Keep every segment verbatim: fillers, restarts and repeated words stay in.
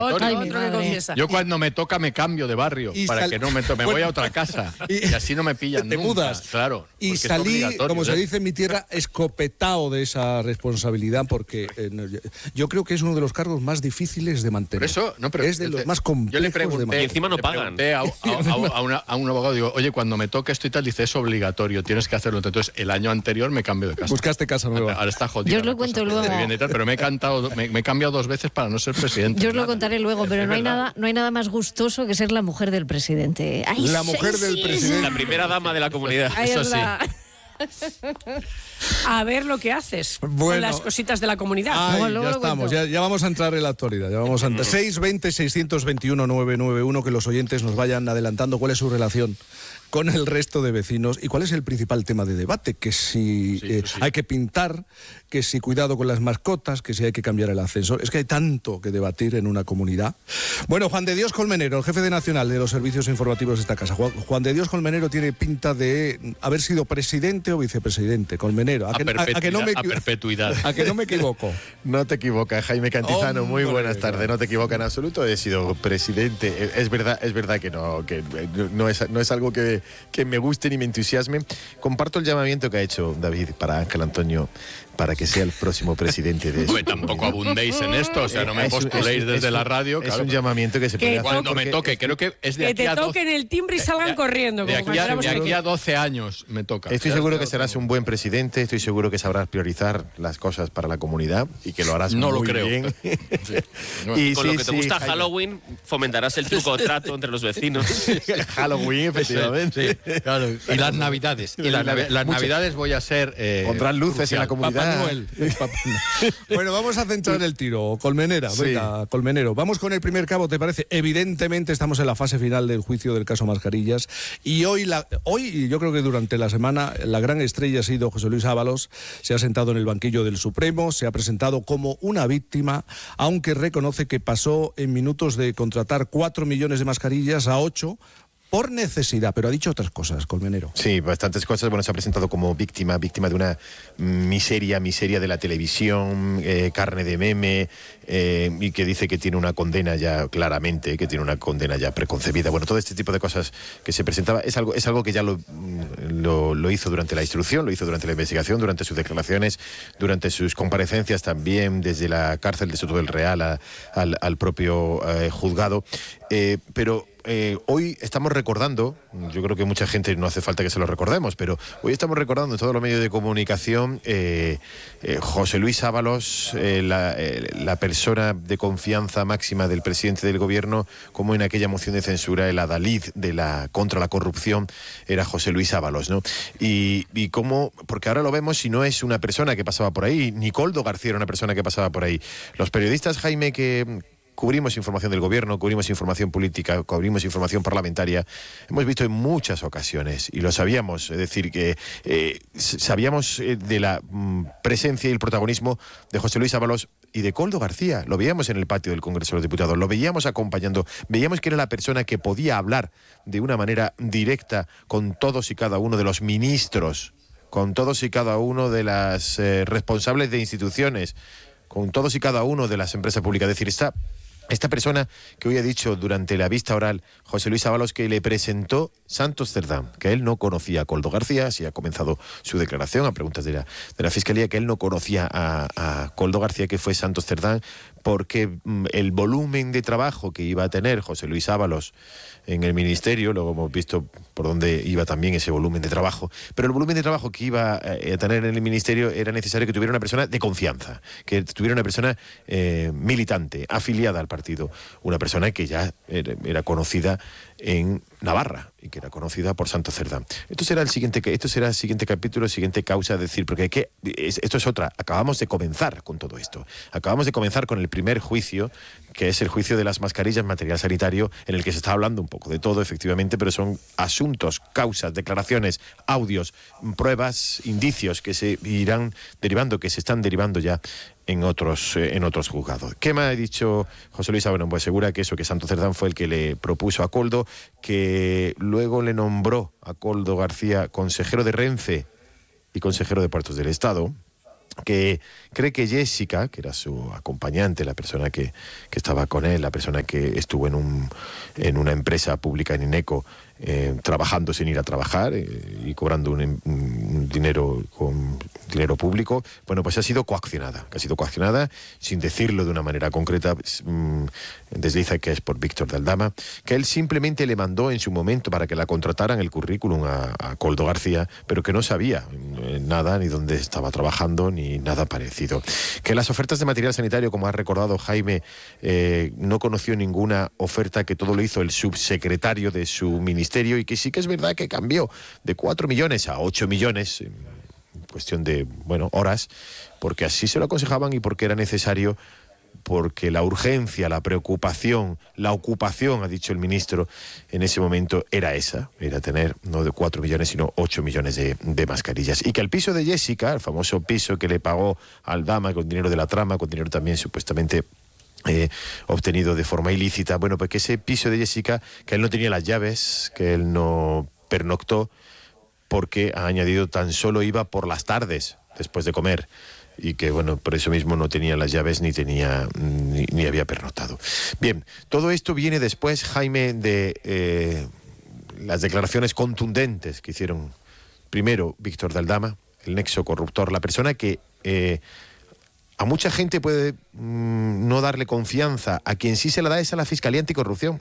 Otro, Ay, otro que confiesa. Yo cuando me toca me cambio de barrio Y para sal... que no me toque. Me bueno, voy a otra casa y, y así no me pillan te nunca. mudas. Claro. Y salí, como se dice en mi tierra, escopetado de esa responsabilidad porque eh, no, yo creo que es uno de los cargos más difíciles de mantener. Por eso, no, pero es de los más complejos yo le pregunté, de mantener. Y encima no le pagan. pregunté a, a, a, a, una, a un abogado, digo, oye, cuando me toque esto y tal, dice, es obligatorio, tienes que hacerlo. Entonces, el año anterior me cambio de casa. Buscaste casa nueva. Ahora está jodido. Yo os lo cuento luego. Tal, pero me he, cantado, me, me he cambiado dos veces para no ser presidente. Yo os lo Nada. contaré luego, pero Es no hay, verdad. nada, no hay nada más gustoso que ser la mujer del presidente. Ay, La mujer sí, del sí, presidente. La primera dama de la comunidad. Ay, Eso es sí. la- A ver lo que haces Bueno. con las cositas de la comunidad. Ay, Luego, luego ya lo estamos, cuento. ya, ya vamos a entrar en la actualidad. Ya vamos a entrar. seis veinte, seiscientos veintiuno, novecientos noventa y uno, que los oyentes nos vayan adelantando cuál es su relación con el resto de vecinos y cuál es el principal tema de debate, que si Sí, eh, sí. hay que pintar, que si cuidado con las mascotas, que si hay que cambiar el ascensor. Es que hay tanto que debatir en una comunidad. Bueno, Juan de Dios Colmenero, el jefe de Nacional de los servicios informativos de esta casa. Juan, Juan de Dios Colmenero tiene pinta de haber sido presidente o vicepresidente. Colmenero, ¿a, A, que, a- a que no me perpetuidad, a equi- perpetuidad. a que no me equivoco? No te equivocas, Jaime Cantizano. Muy Hombre, buenas tardes. No te equivocas en absoluto. He sido presidente. Es verdad, es verdad que no, que no es, no es algo que, que me guste ni me entusiasme. Comparto el llamamiento que ha hecho David para Ángel Antonio para que sea el próximo presidente de Hombre, esta tampoco comunidad. abundéis en esto, o sea, no me Es un- postuléis es- desde es la un- radio. Es Claro. un llamamiento que se Que puede hacer. Cuando me porque- toque, creo que es de Que aquí te a doce, toquen el timbre y salgan corriendo. de Como aquí cuando a, éramos de aquí aquí. a doce años me toca. Estoy Ya seguro es que serás un buen presidente, estoy seguro que sabrás priorizar las cosas para la comunidad y que lo harás No lo muy creo. bien. Sí. No, Y Con sí, lo que te sí, gusta Jaime. Halloween, fomentarás el truco o trato entre los vecinos. Halloween, efectivamente. Sí, claro. Y las navidades. Y las, navi- las Muchas. navidades voy a ser. Eh, Pondrán luces en la crucial. comunidad. Papá Noel. Papá Noel. Bueno, vamos a centrar el tiro. Colmenera, Sí. venga, Colmenero. Vamos con el primer cabo, ¿te parece? Evidentemente estamos en la fase final del juicio del caso Mascarillas y hoy, la, hoy y yo creo que durante la semana, la gran estrella ha sido José Luis Ábalos. Se ha sentado en el banquillo del Supremo, se ha presentado como una víctima, aunque reconoce que pasó en minutos de contratar cuatro millones de mascarillas a ocho por necesidad, pero ha dicho otras cosas, Colmenero. Sí, bastantes cosas. Bueno, se ha presentado como víctima, víctima de una miseria, miseria de la televisión, eh, carne de meme, eh, y que dice que tiene una condena ya claramente, que tiene una condena ya preconcebida. Bueno, todo este tipo de cosas que se presentaba es algo, es algo que ya lo, lo, lo hizo durante la instrucción, lo hizo durante la investigación, durante sus declaraciones, durante sus comparecencias también, desde la cárcel de Soto del Real a, al, al propio eh, juzgado. Eh, pero Eh, hoy estamos recordando, yo creo que mucha gente no hace falta que se lo recordemos, pero hoy estamos recordando en todos los medios de comunicación eh, eh, José Luis Ábalos, eh, la, eh, la persona de confianza máxima del presidente del gobierno, como en aquella moción de censura el adalid de la contra la corrupción era José Luis Ábalos, ¿no? Y, y cómo, porque ahora lo vemos y no es una persona que pasaba por ahí, ni Koldo García era una persona que pasaba por ahí. Los periodistas, Jaime, que cubrimos información del gobierno, cubrimos información política, cubrimos información parlamentaria, hemos visto en muchas ocasiones, y lo sabíamos, es decir, que eh, sabíamos eh, de la mm, presencia y el protagonismo de José Luis Ábalos y de Koldo García. Lo veíamos en el patio del Congreso de los Diputados, lo veíamos acompañando, veíamos que era la persona que podía hablar de una manera directa con todos y cada uno de los ministros, con todos y cada uno de las eh, responsables de instituciones, con todos y cada uno de las empresas públicas. Es decir, está esta persona que hoy ha dicho durante la vista oral José Luis Ábalos que le presentó Santos Cerdán, que él no conocía a Koldo García, así ha comenzado su declaración a preguntas de la, de la Fiscalía, que él no conocía a, a Koldo García, que fue Santos Cerdán, porque mm, el volumen de trabajo que iba a tener José Luis Ábalos en el ministerio, luego hemos visto por dónde iba también ese volumen de trabajo, pero el volumen de trabajo que iba a tener en el ministerio era necesario que tuviera una persona de confianza, que tuviera una persona eh, militante, afiliada al partido, una persona que ya era, era conocida en Navarra y que era conocida por Santos Cerdán. Esto será el siguiente, esto será el siguiente capítulo, siguiente causa, decir, porque hay que, esto es otra, acabamos de comenzar con todo esto, acabamos de comenzar con el primer juicio, que es el juicio de las mascarillas, material sanitario, en el que se está hablando un poco de todo, efectivamente, pero son asuntos, causas, declaraciones, audios, pruebas, indicios que se irán derivando, que se están derivando ya en otros, eh, en otros juzgados. ¿Qué me ha dicho José Luis Ábalos? Pues asegura que eso, que Santos Cerdán fue el que le propuso a Koldo, que luego le nombró a Koldo García consejero de Renfe y consejero de Puertos del Estado, que cree que Jessica, que era su acompañante, la persona que, que estaba con él, la persona que estuvo en, un, en una empresa pública en INECO, eh, trabajando sin ir a trabajar eh, y cobrando un, un dinero con dinero público, bueno, pues ha sido coaccionada, que ha sido coaccionada, sin decirlo de una manera concreta, mmm, desliza que es por Víctor de Aldama, que él simplemente le mandó en su momento para que la contrataran el currículum a, a Koldo García, pero que no sabía eh, nada, ni dónde estaba trabajando, ni nada parecido. Que las ofertas de material sanitario, como ha recordado Jaime, eh, no conoció ninguna oferta, que todo lo hizo el subsecretario de su ministerio, y que sí que es verdad que cambió de cuatro millones a ocho millones en cuestión de, bueno, horas, porque así se lo aconsejaban y porque era necesario, porque la urgencia, la preocupación, la ocupación, ha dicho el ministro, en ese momento era esa, era tener no de cuatro millones, sino ocho millones de, de mascarillas. Y que el piso de Jessica, el famoso piso que le pagó Aldama con dinero de la trama, con dinero también supuestamente Eh, obtenido de forma ilícita, bueno, pues que ese piso de Jessica, que él no tenía las llaves, que él no pernoctó, porque ha añadido tan solo iba por las tardes después de comer, y que bueno, por eso mismo no tenía las llaves ni tenía ni, ni había pernoctado. Bien, todo esto viene después, Jaime, de eh, las declaraciones contundentes que hicieron primero Víctor de Aldama, el nexo corruptor, la persona que eh, a mucha gente puede mmm, no darle confianza. A quien sí se la da es a la Fiscalía Anticorrupción.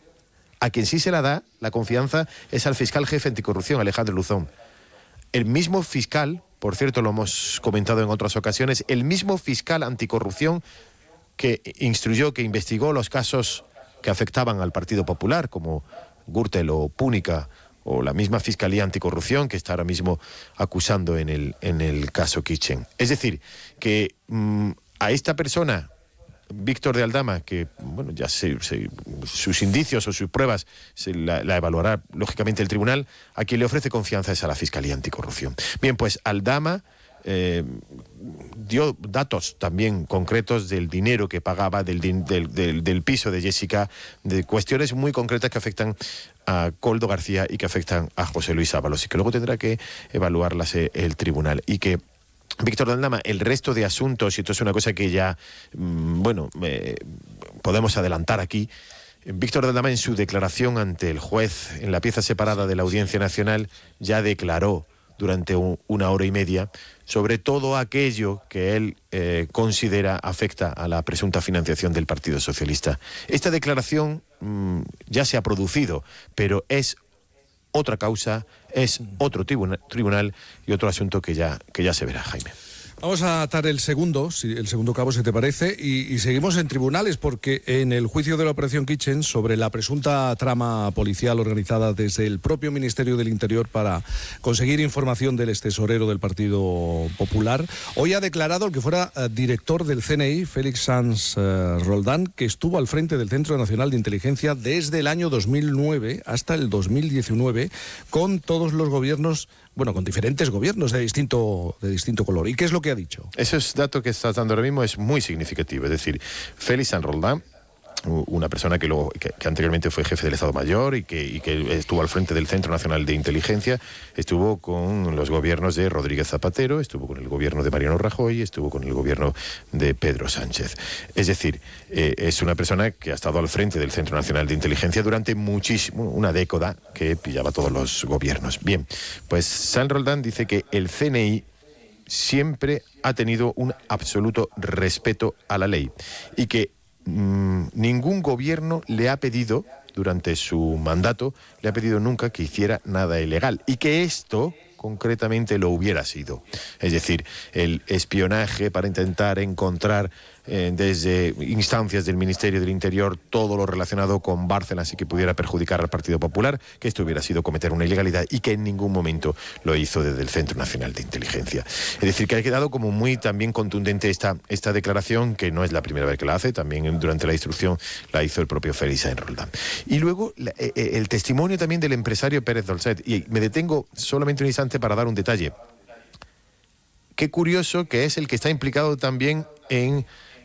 A quien sí se la da la confianza es al fiscal jefe anticorrupción, Alejandro Luzón. El mismo fiscal, por cierto, lo hemos comentado en otras ocasiones, el mismo fiscal anticorrupción que instruyó, que investigó los casos que afectaban al Partido Popular, como Gürtel o Púnica, o la misma Fiscalía Anticorrupción que está ahora mismo acusando en el, en el caso Kitchen. Es decir, que mmm, a esta persona, Víctor de Aldama, que bueno, ya se, se, sus indicios o sus pruebas se la, la evaluará lógicamente el tribunal, a quien le ofrece confianza es a la Fiscalía Anticorrupción. Bien, pues Aldama eh, dio datos también concretos del dinero que pagaba, del, del, del, del piso de Jessica, de cuestiones muy concretas que afectan a Koldo García y que afectan a José Luis Ábalos, y que luego tendrá que evaluarlas el tribunal. Y que Víctor de Aldama, el resto de asuntos, y esto es una cosa que ya, mmm, bueno, eh, podemos adelantar aquí, Víctor de Aldama en su declaración ante el juez en la pieza separada de la Audiencia Nacional ya declaró durante un, una hora y media sobre todo aquello que él eh, considera afecta a la presunta financiación del Partido Socialista. Esta declaración mmm, ya se ha producido, pero es otra causa, es otro tribuna, tribunal y otro asunto que ya, que ya se verá, Jaime. Vamos a atar el segundo, si el segundo cabo, si te parece, y, y seguimos en tribunales, porque en el juicio de la Operación Kitchen sobre la presunta trama policial organizada desde el propio Ministerio del Interior para conseguir información del extesorero del Partido Popular, hoy ha declarado el que fuera uh, director del C N I, Félix Sanz uh, Roldán, que estuvo al frente del Centro Nacional de Inteligencia desde el año dos mil nueve hasta el dos mil diecinueve, con todos los gobiernos, bueno, con diferentes gobiernos de distinto, de distinto color. ¿Y qué es lo que ha dicho? Ese dato que estás dando ahora mismo es muy significativo. Es decir, Félix Sanz Roldán, una persona que, luego, que, que anteriormente fue jefe del Estado Mayor y que, y que estuvo al frente del Centro Nacional de Inteligencia, estuvo con los gobiernos de Rodríguez Zapatero, estuvo con el gobierno de Mariano Rajoy, estuvo con el gobierno de Pedro Sánchez. Es decir, eh, es una persona que ha estado al frente del Centro Nacional de Inteligencia durante muchísimo, una década, que pillaba todos los gobiernos. Bien, pues Sanz Roldán dice que el C N I siempre ha tenido un absoluto respeto a la ley y que mmm, ningún gobierno le ha pedido, durante su mandato, le ha pedido nunca que hiciera nada ilegal y que esto concretamente lo hubiera sido. Es decir, el espionaje para intentar encontrar eh, desde instancias del Ministerio del Interior todo lo relacionado con Bárcenas y que pudiera perjudicar al Partido Popular, que esto hubiera sido cometer una ilegalidad y que en ningún momento lo hizo desde el Centro Nacional de Inteligencia. Es decir, que ha quedado como muy también contundente esta, esta declaración, que no es la primera vez que la hace, también durante la instrucción la hizo el propio Félix Sanz Roldán. Y luego la, eh, el testimonio también del empresario Pérez Dolcet, y me detengo solamente un instante para dar un detalle. Qué curioso que es el que está implicado también en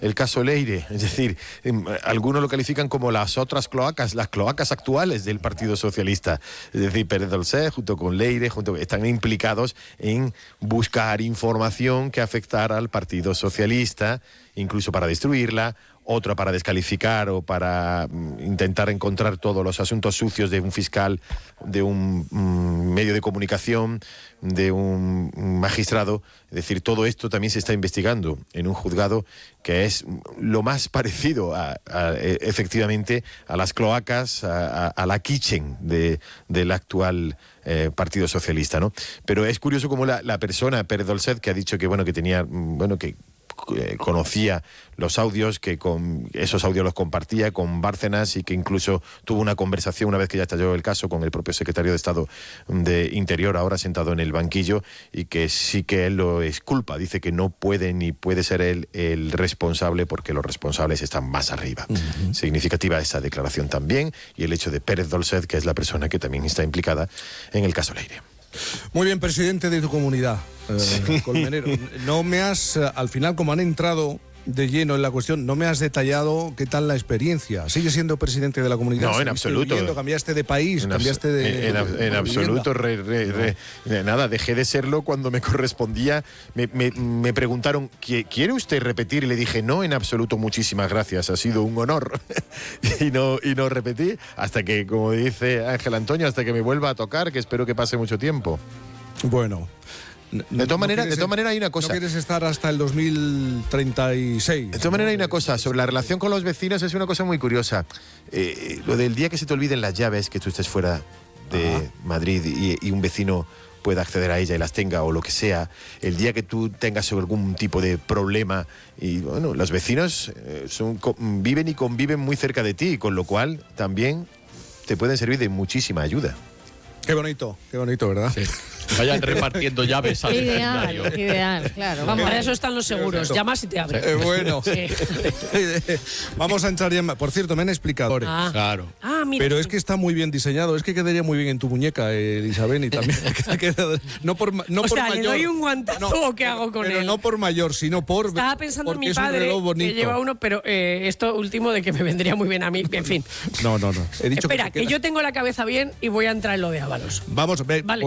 el caso Leire. Es decir, em, algunos lo califican como las otras cloacas, las cloacas actuales del Partido Socialista. Es decir, Pérez Dolcet junto con Leire junto, están implicados en buscar información que afectara al Partido Socialista, incluso para destruirla, otra para descalificar o para mm, intentar encontrar todos los asuntos sucios de un fiscal, de un mm, medio de comunicación, de un magistrado. Es decir, todo esto también se está investigando en un juzgado que es lo más parecido a, a, efectivamente a las cloacas, a, a, a la kitchen de, del actual eh, Partido Socialista, ¿no? Pero es curioso como la, la persona, Pérez Dolcet, que ha dicho que bueno que tenía, bueno que Eh, conocía los audios, que con esos audios los compartía con Bárcenas y que incluso tuvo una conversación una vez que ya estalló el caso con el propio secretario de Estado de Interior, ahora sentado en el banquillo, y que sí que él lo exculpa, dice que no puede ni puede ser él el responsable porque los responsables están más arriba. Uh-huh. Significativa esa declaración también, y el hecho de Pérez Dolcet, que es la persona que también está implicada en el caso Leire. Muy bien, presidente de tu comunidad, eh, Sí. Colmenero. No me has, eh, al final, como han entrado de lleno en la cuestión, no me has detallado qué tal la experiencia. ¿Sigues siendo presidente de la comunidad? No, en ¿Seguiste absoluto. viviendo? ¿Cambiaste de país? En, ¿Cambiaste de, en, en, de- en de absoluto, re, re, re, de nada, dejé de serlo cuando me correspondía. Me, me, me preguntaron, ¿qui- ¿quiere usted repetir? Y le dije, no, en absoluto, muchísimas gracias, ha sido un honor. y, no, y no repetí hasta que, como dice Ángel Antonio, hasta que me vuelva a tocar, que espero que pase mucho tiempo. Bueno. De todas maneras, de todas maneras hay una cosa. No quieres estar hasta el dos mil treinta y seis. De todas maneras hay una cosa, sobre la relación con los vecinos es una cosa muy curiosa. Eh, lo del día que se te olviden las llaves, que tú estés fuera de Ajá. Madrid y, y un vecino pueda acceder a ella y las tenga o lo que sea, el día que tú tengas algún tipo de problema, y bueno, los vecinos eh, son, co- viven y conviven muy cerca de ti, con lo cual también te pueden servir de muchísima ayuda. Qué bonito, qué bonito, ¿verdad? Sí. Vayan repartiendo llaves al Ideal, vecindario. ideal, claro. Vamos, Para eso están los seguros. Llamas y te abren. Eh, bueno, Sí. vamos a entrar ya. en- Por cierto, me han explicado. Ah. Claro. Ah, mira. Pero es que está muy bien diseñado, es que quedaría muy bien en tu muñeca, eh, Elisabeth, y también queda- no por ma- no O por sea, ¿le mayor. doy un guantazo o qué hago con pero él? no por mayor, sino por Estaba pensando en porque mi es un padre, reloj bonito. que lleva uno, pero eh, esto último de que me vendría muy bien a mí. En fin. No, no, no. He dicho Espera, que, que, te queda- yo tengo la cabeza bien y voy a entrar en lo de Ábalos. Vamos, ve, Vale.